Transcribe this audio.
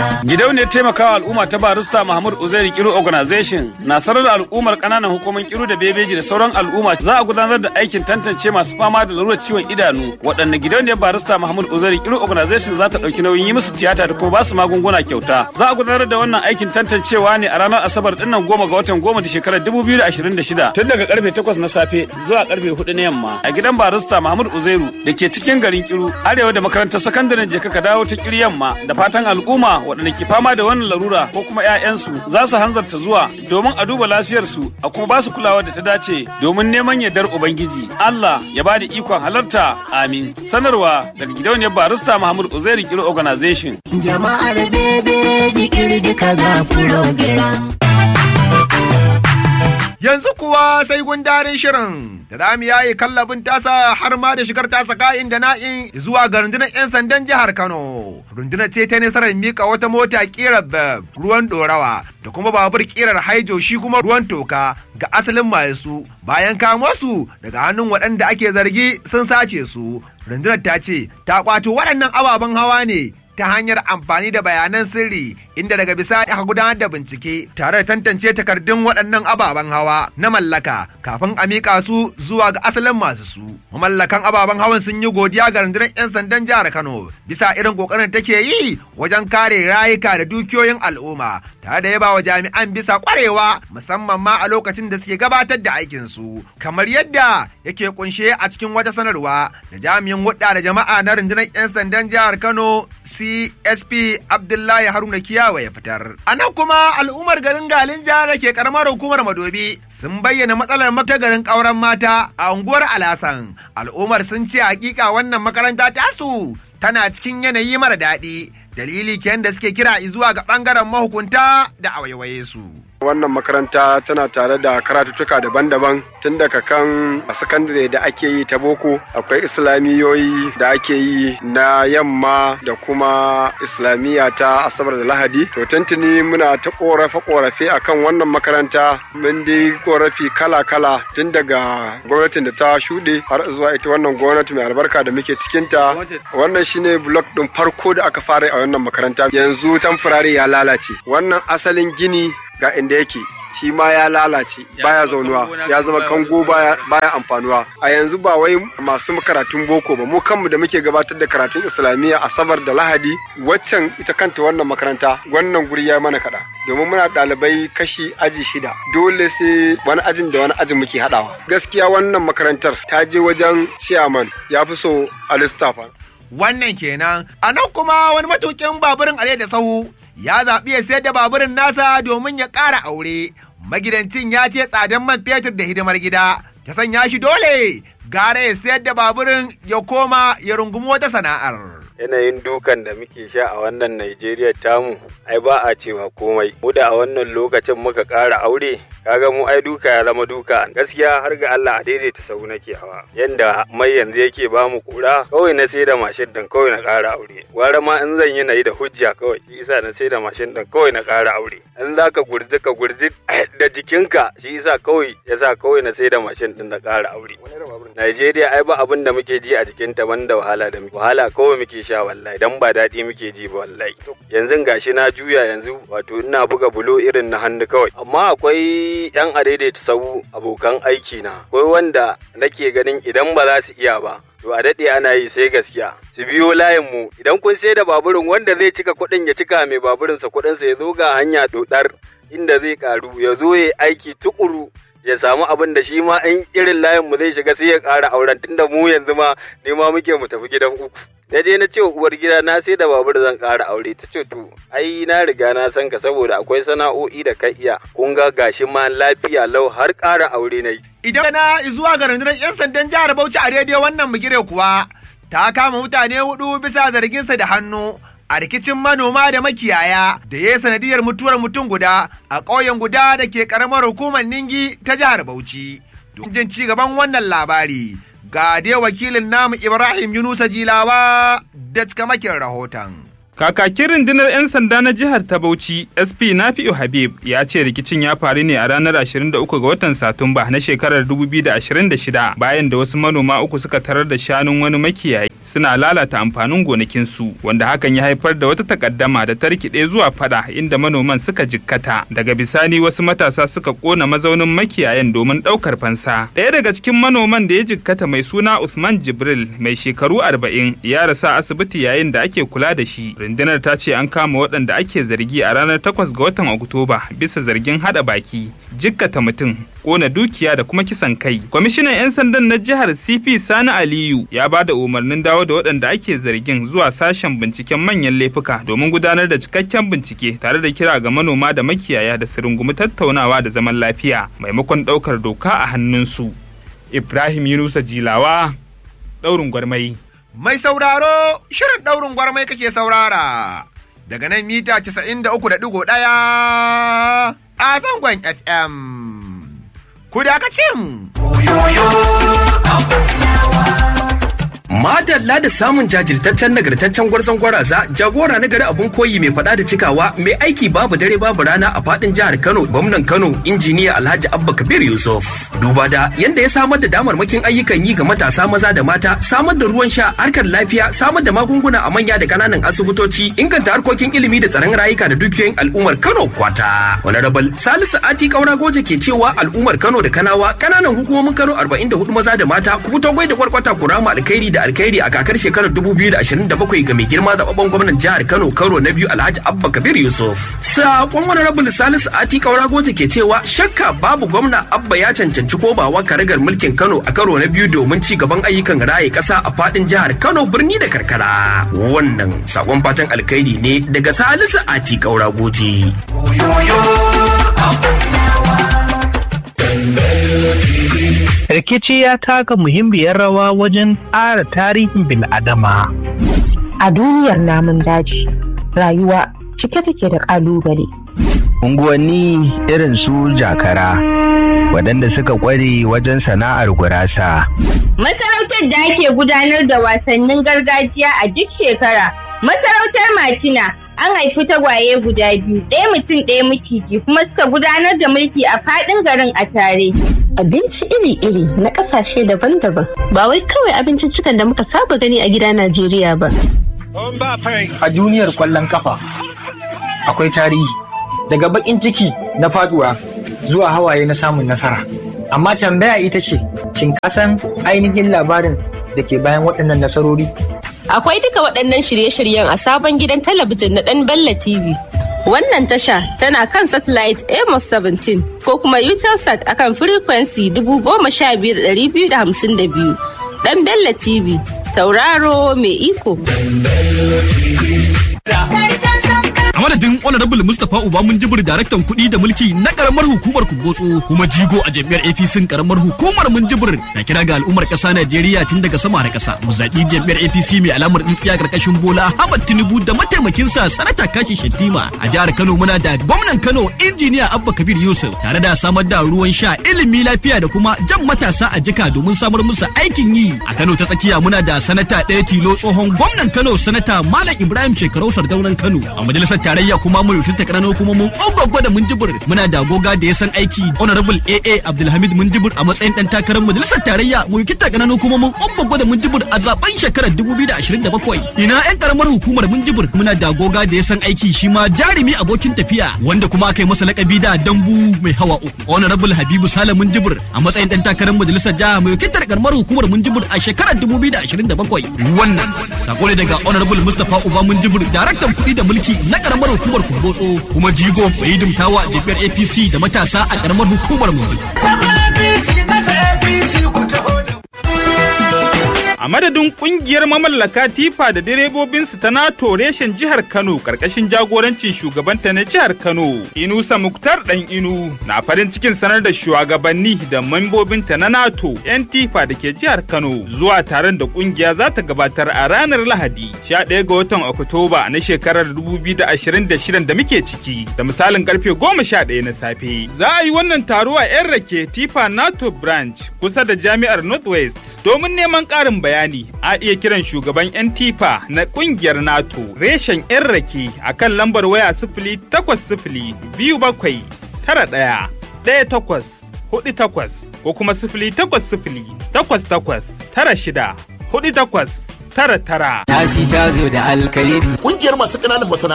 Gidauniyar taimakawa al'umma ta barista Mahmud Uzairi Kiru Organization na sanar da al'ummar kananan hukumar Kiru da Bebeji da sauran al'umma za a gudanar da aikin tantance masu fama da lalurar ciwon idanu waɗanda gidauniyar barista Mahmud Uzairi Kiru Organization za ta ɗauki nauyin yi musu tiyata da kuma ba su magunguna kyauta. Za a gudanar da wannan aikin tantancewa ne a ranar Asabar ɗinnan 10 ga watan 10 da shekarar 2026 tun daga karfe 8 na safe zuwa karfe 4 na yamma a gidan barista Mahmud Uzairu da ke cikin garin Kiru arewa da makarantar sakandaren Jeka ka dawo ta Kiru yamma da fatan al'umma waɗanda ke fama da wannan larura ko kuma 'ya'yansu za su hanzarta zuwa domin a duba lafiyarsu a kuma ba su kulawa da ta dace domin neman yardar Ubangiji. Allah ya ba da ikon halarta. Amin. Sanarwa daga gidauniyar barista Mahmud Uzairi Kiru Organization. Jama'ar Bebeji Kiru duka ga program. Yanzu kuwa sai gundarin shirin da za mu yaye kallabin tasa har ma da shigar tasa ka'in da na'in zuwa ga rundunar 'yan sandan jihar Kano. Rundunar ce ta nasarar mika wata mota ƙirar ruwan ɗorawa da kuma babur ƙirar haijo shi kuma ruwan toka ga asalin masu bayan kamo su daga hannun waɗanda ake zargi sun sace su. Rundunar ta ce ta ƙwato waɗannan ababen hawa ne ta hanyar amfani da bayanan sirri inda daga bisani aka gudanar da bincike tare da tantance takardun waɗannan ababen hawa na mallaka kafin a miƙa su zuwa ga asalin masu su. Mamallakan ababen hawan sun yi godiya ga rundunar 'yan sandan jihar Kano bisa irin ƙoƙarin da take yi wajen kare rayuka da dukiyoyin al'umma tare da yaba wa jami'an bisa ƙwarewa musamman ma a lokacin da suke gabatar da aikin su kamar yadda yake kunshe a cikin wata sanarwa da jami'in hudda da jama'a na rundunar 'yan sandan jihar Kano CSP Abdullahi Haruna Kiyawa ya fitar. A nan kuma al'ummar garin Galin jihar da ke karamar hukumar Madobi sun bayyana matsalar mata garin ƙauren mata a unguwar Alasan. Al'ummar sun ce hakika wannan makaranta tasu tana cikin yanayi mara daɗi. Dalili kenan da suke kira zuwa ga ɓangaren mahukunta da a waiwaye su. Wannan makaranta tana tare da karatuttuka daban-daban tun daga kan sakandare da ake yi ta boko, akwai islamiyoyi da ake yi na yamma da kuma islamiyya ta asabar da lahadi. To tuntuni muna ta korafe akan wannan makaranta, mun dai korafi kala-kala tun daga gwamnatin da ta shuɗe har zuwa ita wannan gwamnati mai albarka da muke cikinta. Wannan shine blok ɗin farko da aka fara a wannan makaranta. Yanzu tamfurare ya lalace. Wannan asalin gini ga inda yake shi ma ya lalace baya zaunuwa ya zama kango baya amfanuwa. A yanzu ba wai masu karatun boko ba, mu kanmu da muke gabatar da karatun islamiyya asabar da lahadi waccan ita kanta wannan makaranta wannan guri ya mana kada domin muna ɗalibai kashi aji 6 dole sai wani ajin da wani ajin muke haɗawa. Gaskiya wannan makarantar ta je wajen ciyaman ya fi so a lissafa. Wannan kenan a nan kuma wani matukin baburin ale da sahu ya zaɓi ya sayar da baburin nasa domin ya ƙara aure. Magidancin ya ce tsadan man fetur da hidimar gida ta sanya shi dole gara ya sayar da baburin ya koma ya rungumi wata sana'ar. Yanayin dukan da muke sha a wannan Najeriya tamu ai ba a cewa komai. Mu da a wannan lokacin muka ƙara aure kaga mu ai duka ya zama duka. Gaskiya har ga Allah a daidaita sau nake hawa. Yanda mai yanzu yake ba mu kura kawai na sai da mashin din kawai na ƙara aure. Gwara ma in zan yi na yi da hujja kawai shi yasa na sai da mashin din kawai na ƙara aure. In za ka gurji da jikinka shi yasa kawai na sai da mashin din na ƙara aure. Najeriya ai ba abin da muke ji a jikinta banda wahala da muke. Wahala kawai muke sha wallahi dan ba daɗi muke ji ba wallahi. Yanzu gashi na juya yanzu wato ina buga bulo irin na hannu kawai. Amma akwai yan adaidaita sau abokan aiki na. Akwai wanda nake ganin idan ba za su iya ba to a daɗe ana yi sai gaskiya su biyo layin mu idan kun sai da baburin wanda zai cika kuɗin ya cika mai baburinsa kuɗinsa ya zo ga hanya dodar inda zai karu ya zo ya aiki tukuru ya samu abin da shi ma in irin layin mu zai shiga sai ya ƙara auren tunda mu yanzu ma ne ma muke mu tafi gidan uku. Na je na ce uwar gida na sai da babur zan ƙara aure ta ce to ai na riga na san ka saboda akwai sana'o'i da ka iya kun ga gashi ma lafiya lau har ƙara aure na yi. Idan na zuwa ga rundunar 'yan sandan jihar Bauchi a rediyo wannan bigire kuwa ta kama mutane 4 bisa zarginsa da hannu a rikicin manoma da makiyaya da ya sanadiyar mutuwar mutum guda a ƙauyen guda da ke ƙaramar hukumar Ningi ta jihar Bauchi. Don jin ci gaban wannan labari ga dai wakilin namu Ibrahim Yunusa Jilawa da cikamakin rahoton. Kakakin rundunar 'yan sanda na jihar ta Bauchi, SP Nafi'u Habib, ya ce rikicin ya faru ne a ranar 23 ga watan Satumba na shekarar 2026 bayan da wasu manoma 3 suka tarar da shanun wani makiyayi suna lalata amfanin gonakinsu, wanda hakan ya haifar da wata takaddama da ta rikide zuwa fada inda manoman suka jikkata. Daga bisani wasu matasa suka kona mazaunin makiyayan domin ɗaukar fansa. Ɗaya daga cikin manoman da ya jikkata mai suna Usman Jibril mai shekaru 40 ya rasa asibiti yayin da ake kula da shi. Rundunar ta ce an kama waɗanda ake zargi a ranar 8 ga watan Oktoba bisa zargin haɗa baki, jikkata mutum, kona dukiya da kuma kisan kai. Kwamishinan 'yan sandan na jihar CP Sani Aliyu ya ba da umarnin dawo da waɗanda ake zargin zuwa sashen binciken manyan laifuka domin gudanar da cikakken bincike tare da kira ga manoma da makiyaya da su rungumi tattaunawa da zaman lafiya maimakon ɗaukar doka a hannunsu. Ibrahim Yunusa Jilawa, Ɗaurin Gwarmai. Mai sauraro, shirin Ɗaurin Gwarmai kake saurara daga nan mita 93.1 a zangon FM. Ku dakacin. Madalla da samun jajirtaccen nagartaccen gwarzon gwaraza, jagora na gari abun koyi mai fada da cikawa, mai aiki babu dare babu rana a fadin jihar Kano, gwamnan Kano injiniya Alhaji Abba Kabir Yusuf. Duba da yanda ya samar da damarmakin ayyukan yi ga matasa maza da mata, samar da ruwan sha, harkar lafiya, samar da magunguna a manya da kananan asibitoci, inganta harkokin ilimi da tsaron rayuka da dukiyoyin al'ummar Kano kwata. Honorable Salisu Ati Kaura Goje ke cewa al'ummar Kano da Kanawa, kananan hukumomin Kano 44 maza da mata, ku fito gwai da kwarkwata ku rama alkhairi da alkhairi a kakar shekarar 2027 ga mai girma zababben gwamnan jihar Kano karo na biyu Alhaji Abba Kabir Yusuf. Sakon Honorable Salisu Ati Kaura Goje ke cewa shakka babu gwamna Abba ya cancanci komawa karagar mulkin Kano a karo na biyu domin ci gaban ayyukan raye kasa a fadin jihar Kano birni da karkara. Wannan sakon fatan alkhairi ne daga Salisu Ati Kaura Goje. Rikici ya taka muhimmiyar rawa wajen ƙara tarihin bil'adama. A duniyar namun daji, rayuwa cike take da ƙalubale. Unguwanni irin su Jakara, waɗanda suka ƙware wajen sana'ar gurasa. Masarautar da ake gudanar da wasannin gargajiya a duk shekara. Masarautar Matina an haifi tagwaye guda biyu, ɗaya mutum ɗaya miciji, kuma suka gudanar da mulki a faɗin garin a tare. Abinci iri-iri na ƙasashe daban-daban, ba wai kawai abinciccikan da muka saba gani a gida Najeriya ba. A duniyar ƙwallon kafa akwai tarihi, daga baƙin ciki na faduwa zuwa hawaye na samun nasara. Amma tambaya ita ce, shin ka san ainihin labarin da ke bayan waɗannan nasarori? Akwai duka waɗannan shirye-shiryen a sabon gidan talabijin na ɗan Bella TV. Wannan tasha tana kan satellite Amos 17 ko kuma Utelsat akan frequency 15252. Ɗan Bella TV, tauraro mai iko. A madadin Honorable Mustapha Uba Munjibir daraktan kuɗi da mulki na karamar hukumar Kumbotso kuma jigo a jam'iyyar APC karamar hukumar Munjibir na kira ga al'ummar ƙasa Najeriya tun daga sama da ƙasa mu zaɓi jam'iyyar APC mai alamar tsintsiya karkashin Bola Ahmad Tinubu da mataimakinsa Sanata Kashi Shettima. A jihar Kano muna da gwamnan Kano injiniya Abba Kabir Yusuf tare da samar da ruwan sha, ilimi, lafiya da kuma jan matasa a jika domin samar musu aikin yi. A Kano ta tsakiya muna da sanata ɗaya tilo tsohon gwamnan Kano Sanata Malam Ibrahim Shekarau Sardaunan Kano. A majalisar tarayya kuma mu yutunta ƙananan hukumomin Ogoggo da Munjibir muna da goga da ya san aiki Honorable AA Abdulhamid Munjibir a matsayin dan takarar majalisar tarayya mu yutunta ƙananan hukumomin Ogoggo da Munjibir a zaben shekarar 2027. Ina ƴan karamar hukumar Munjibir muna da goga da ya san aiki shi ma jarumi abokin tafiya wanda kuma aka yi masa lakabi da dambu mai hawa uku. Honorable Habibu Sale Munjibir a matsayin dan takarar majalisar jiha mu yutunta karamar hukumar Munjibir a shekarar 2027. Wannan sako ne daga Honorable Mustapha Uba Munjibir daraktan kuɗi da mulki na karamar hukumar Kumbotso kuma jigo mai hidimtawa jam'iyyar APC da matasa a karamar hukumar mu. A madadin kungiyar mamallaka tifa da direbobinsu ta NATO reshen jihar Kano karkashin jagorancin shugabanta na jihar Kano, Inusa Muktar Dan Inu na farin cikin sanar da shugabanni da membobinta na NATO 'yan tifa da ke jihar Kano zuwa taron da kungiya za ta gabatar a ranar Lahadi 11 ga watan Oktoba na shekarar 2026 da muke ciki da misalin karfe 11 na safe. Za a yi wannan taro a 'yan rake tifa NATO branch kusa da jami'ar Northwest. Domin neman ƙarin bayani a iya kiran shugaban 'yan tifa na ƙungiyar NATO reshen 'yan rake a kan lambar waya 0800-91-1848 ko kuma 0800-88-96-48. tara. Tasi ta zo da alkhairi. Kungiyar masu ƙananan